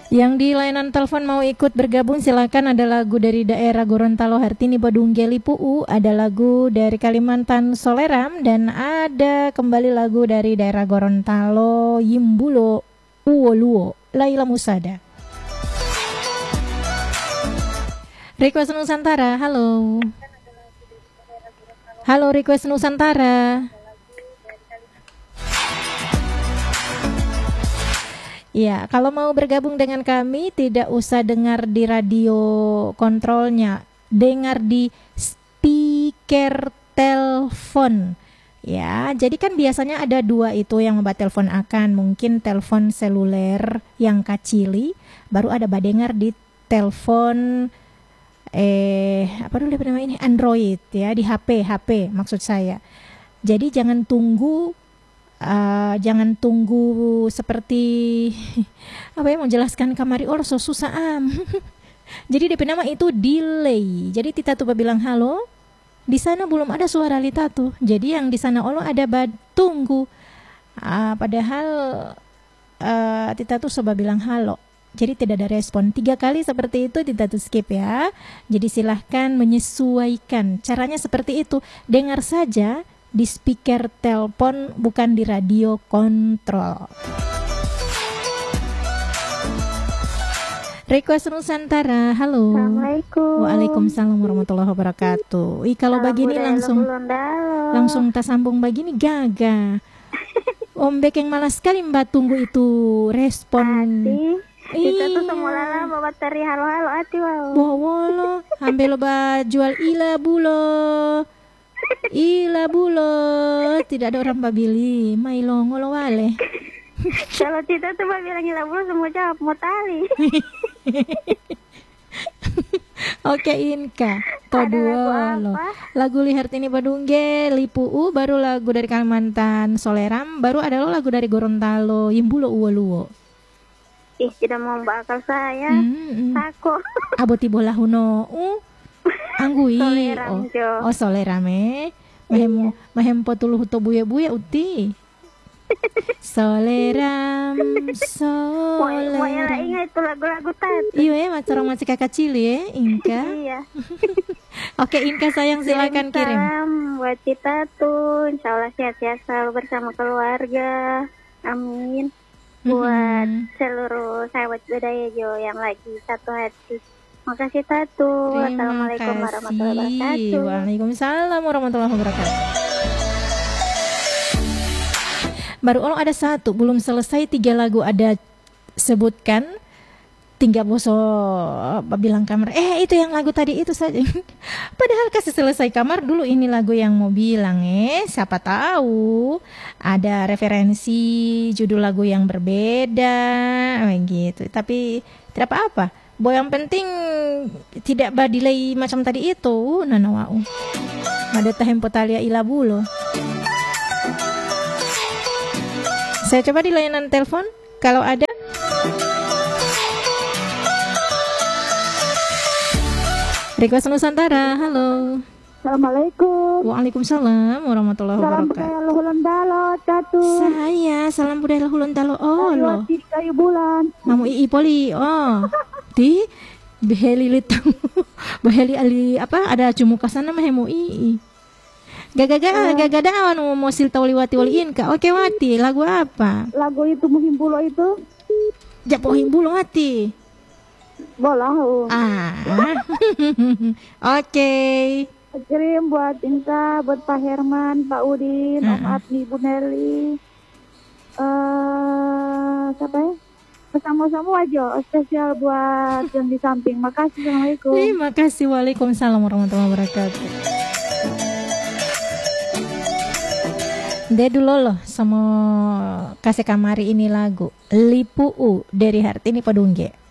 Yang di layanan telepon mau ikut bergabung silakan. Ada lagu dari daerah Gorontalo Hartini Badungge Lipuu, ada lagu dari Kalimantan Soleram, dan ada kembali lagu dari daerah Gorontalo Yimbulo Uwoluo Laila Musada. Request Nusantara, halo. Halo Request Nusantara. Ya, kalau mau bergabung dengan kami tidak usah dengar di radio kontrolnya, dengar di speaker telepon. Ya, jadi kan biasanya ada dua itu yang membuat telepon akan, mungkin telepon seluler yang kacili, baru ada badengar di telepon apa dulu nama ini Android ya, di HP maksud saya. Jadi jangan tunggu seperti apa ya, mau jelaskan kamari so susah jadi DP nama itu delay. Jadi Tita tuh bilang halo, di sana belum ada suara Lita tuh. Jadi yang di sana ada tunggu. Padahal Tita tuh coba bilang halo. Jadi tidak ada respon. 3 kali seperti itu Tita tuh skip ya. Jadi silahkan menyesuaikan. Caranya seperti itu. Dengar saja di speaker telepon, bukan di radio kontrol. Request Nusantara, halo. Assalamualaikum. Waalaikumsalam warahmatullahi wabarakatuh. Kalau begini langsung tak sambung begini gagah. Om Bek yang malas sekali Mbak tunggu itu respon. Kita tuh semula bawa teri halo-halo ati wow. Bawolo, ambil ba jual ila bulo, tidak ada orang babili, mailong ngolo wale. Kalau kita tuh bilang ila bulo semua jawab mau tali. Oke Inka, dua lo. Lagu Lihartini Badungge Lipuu, baru lagu dari Kalimantan Soleram, baru ada lo lagu dari Gorontalo Yimbulo Uwoluo. Tidak mau bakal saya. Takut. Aboti bola huno. Anggui. Solerame. Mahem potuluh to buya uti. Soleram. Mau ingat itu lagu-lagu tadi. Iya, orang masih kakak cili ya, Inka. Iya. Oke, Inka sayang silakan kirim. Salam buat kita tuh, insyaallah sehat-sehat selalu bersama keluarga. Amin. Buat seluruh sahabat budaya Jo yang lagi satu hati. Makasih Tatu. Assalamualaikum warahmatullahi wabarakatuh. Waalaikumsalam warahmatullahi wabarakatuh. Baru ada satu, belum selesai 3 lagu ada sebutkan. Tinggal boso bilang kamar, itu yang lagu tadi itu saja. Padahal kasih selesai kamar dulu, ini lagu yang mau bilang siapa tahu ada referensi judul lagu yang berbeda gitu. Tapi tidak apa-apa. Yang penting tidak badilai macam tadi itu. Nanawau. Ada tahempo talia ilabulo. Saya coba di layanan telepon kalau ada. Request Nusantara, halo. Assalamualaikum. Waalaikumsalam warahmatullahi wabarakatuh. Salam budaya Luhulontalo, Tatu. Salam budaya Luhulontalo. Lo. Kayu bulan. Namu ii poli. Di beheli litang. Beheli ali apa? Ada cumuka sana mah hemu ii. Gagada awan mau silta waliwati waliin ka. Oke wati, lagu apa? Lagu itu Muhimbulo itu. Japo himbulo wati. Bolah. Oke. Kirim buat Inka, buat Pak Herman, Pak Udin, Om Adni, Bu Nelly. Siapa ya? Sama-sama aja, spesial buat yang di samping. Makasih, Assalamualaikum. Terima kasih, Waalaikumsalam warahmatullahi wabarakatuh. Dia dulu loh sama kasih kamari ini lagu Lipuu dari Hartini Padungge.